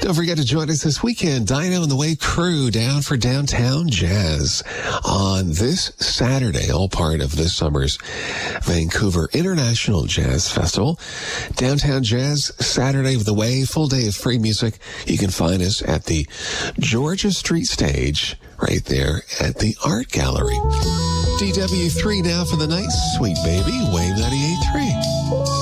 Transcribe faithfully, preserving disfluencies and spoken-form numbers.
Don't forget to join us this weekend. Dino and the Wave crew down for Downtown Jazz on this Saturday, all part of this summer's Vancouver International Jazz Festival. Downtown Jazz, Saturday with the Wave, full day of free music. You can find us at the Georgia Street Stage right there at the Art Gallery. D W three now for the night. Sweet baby, Wave ninety-eight point three.